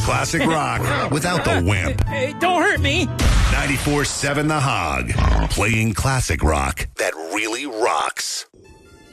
Classic rock without the wimp. Hey, don't hurt me. 94.7 The Hog. Playing classic rock that really rocks.